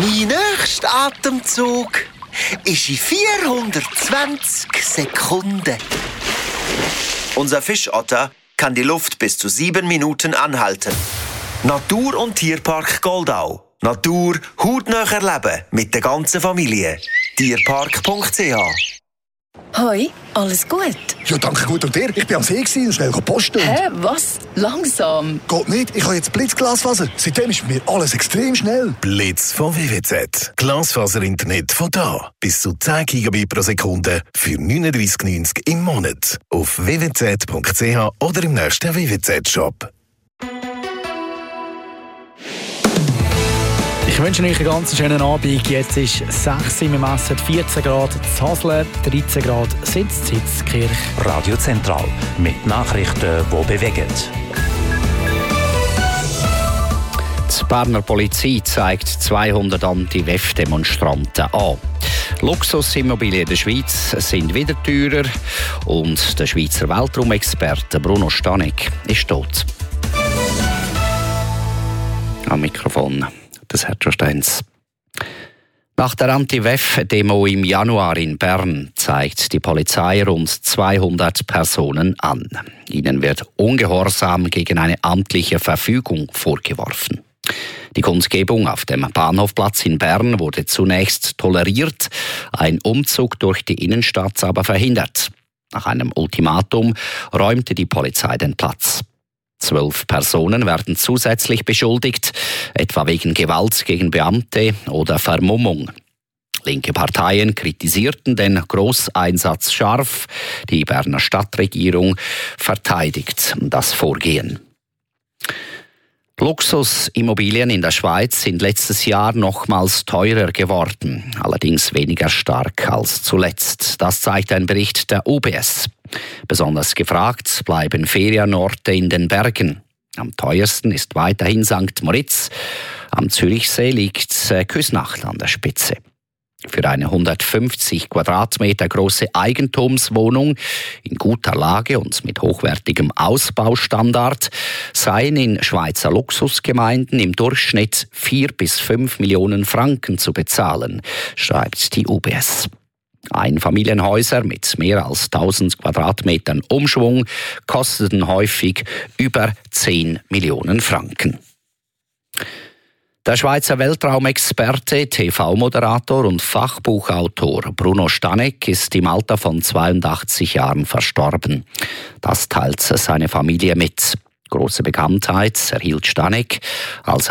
Mein nächster Atemzug ist in 420 Sekunden. Unser Fischotter kann die Luft bis zu 7 Minuten anhalten. Natur- und Tierpark Goldau. Natur hautnah erleben mit der ganzen Familie. Tierpark.ch. Hoi, alles gut? Ja, danke gut. Und dir? Ich bin am See und schnell posten. Hä, was? Langsam? Geht nicht, ich habe jetzt Blitzglasfaser. Seitdem ist mir alles extrem schnell. Blitz von WWZ. Glasfaser-Internet von da. Bis zu 10 Gigabit pro Sekunde für 39,90 im Monat. Auf www.zwz.ch oder im nächsten WWZ-Shop. Ich wünsche euch einen ganz schönen Abend. Jetzt ist 6 Uhr, wir messen 14 Grad zu Hasle, 13 Grad sind in Hitzkirch. Radio Zentral mit Nachrichten, die bewegen. Die Berner Polizei zeigt 200 Anti-WEF-Demonstranten an. Luxusimmobilien in der Schweiz sind wieder teurer und der Schweizer Weltraumexperte Bruno Stanek ist tot. Am Mikrofon des Herrn Steins. Nach der Anti-WEF-Demo im Januar in Bern zeigt die Polizei rund 200 Personen an. Ihnen wird Ungehorsam gegen eine amtliche Verfügung vorgeworfen. Die Kundgebung auf dem Bahnhofplatz in Bern wurde zunächst toleriert, ein Umzug durch die Innenstadt aber verhindert. Nach einem Ultimatum räumte die Polizei den Platz. 12 Personen werden zusätzlich beschuldigt, etwa wegen Gewalt gegen Beamte oder Vermummung. Linke Parteien kritisierten den Grosseinsatz scharf. Die Berner Stadtregierung verteidigt das Vorgehen. Luxusimmobilien in der Schweiz sind letztes Jahr nochmals teurer geworden, allerdings weniger stark als zuletzt. Das zeigt ein Bericht der UBS. Besonders gefragt bleiben Ferienorte in den Bergen. Am teuersten ist weiterhin St. Moritz. Am Zürichsee liegt Küsnacht an der Spitze. Für eine 150 Quadratmeter große Eigentumswohnung in guter Lage und mit hochwertigem Ausbaustandard seien in Schweizer Luxusgemeinden im Durchschnitt 4 bis 5 Millionen Franken zu bezahlen, schreibt die UBS. Einfamilienhäuser mit mehr als 1000 Quadratmetern Umschwung kosteten häufig über 10 Millionen Franken. Der Schweizer Weltraumexperte, TV-Moderator und Fachbuchautor Bruno Stanek ist im Alter von 82 Jahren verstorben. Das teilt seine Familie mit. Große Bekanntheit erhielt Stanek, als